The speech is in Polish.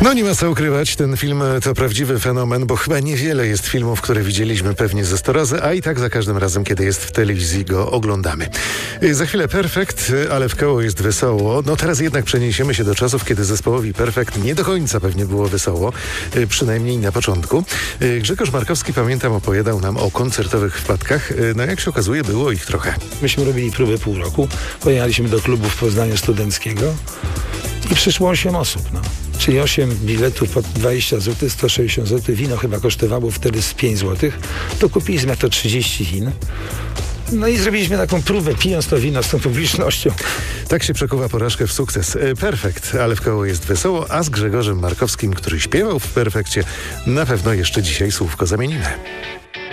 No nie ma co ukrywać, ten film to prawdziwy fenomen, bo chyba niewiele jest filmów, które widzieliśmy pewnie ze 100 razy, a i tak za każdym razem, kiedy jest w telewizji, go oglądamy. Za chwilę Perfekt, ale w koło jest wesoło. No teraz jednak przeniesiemy się do czasów, kiedy zespołowi Perfekt nie do końca pewnie było wesoło, przynajmniej na początku. Grzegorz Markowski, pamiętam, opowiadał nam o koncertowych wpadkach. No jak się okazuje, było ich trochę. Myśmy robili próby pół roku, pojechaliśmy do klubu w Poznaniu Studenckiego i przyszło 8 osób, Czyli 8 biletów po 20 zł, 160 zł. Wino chyba kosztowało wtedy z 5 zł. To kupiliśmy na to 30 win. No i zrobiliśmy taką próbę, pijąc to wino z tą publicznością. Tak się przekuwa porażkę w sukces. Perfekt, ale w koło jest wesoło, a z Grzegorzem Markowskim, który śpiewał w Perfekcie, na pewno jeszcze dzisiaj słówko zamienimy.